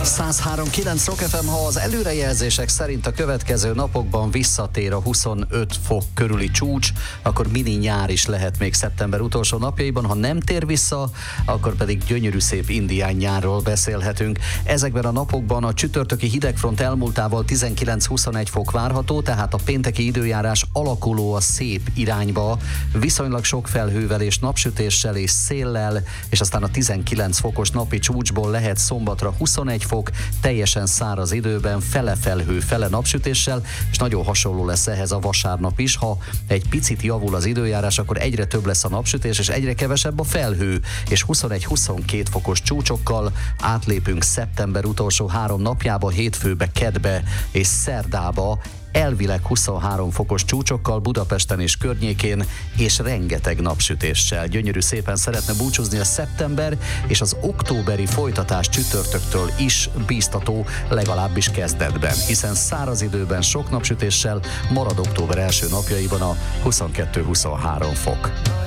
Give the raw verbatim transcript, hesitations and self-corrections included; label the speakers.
Speaker 1: száz három kilenc Rock ef em, ha az előrejelzések szerint a következő napokban visszatér a huszonöt fok körüli csúcs, akkor mini nyár is lehet még szeptember utolsó napjaiban, ha nem tér vissza, akkor pedig gyönyörű szép indián nyárról beszélhetünk. Ezekben a napokban a csütörtöki hidegfront elmúltával tizenkilenc-huszonegy fok várható, tehát a pénteki időjárás alakuló a szép irányba, viszonylag sok felhővel és napsütéssel és széllel, és aztán a tizenkilenc fokos napi csúcsból lehet szombatra huszonegy fok, teljesen száraz időben, fele felhő, fele napsütéssel, és nagyon hasonló lesz ehhez a vasárnap is. Ha egy picit javul az időjárás, akkor egyre több lesz a napsütés, és egyre kevesebb a felhő, és huszonegy-huszonkét fokos csúcsokkal átlépünk szeptember utolsó három napjába, hétfőbe, kedbe és szerdába, elvileg huszonhárom fokos csúcsokkal Budapesten és környékén, és rengeteg napsütéssel. Gyönyörű szépen szeretne búcsúzni a szeptember, és az októberi folytatás csütörtöktől is bíztató, legalábbis kezdetben, hiszen száraz időben sok napsütéssel marad október első napjaiban a huszonkettő-huszonhárom fok.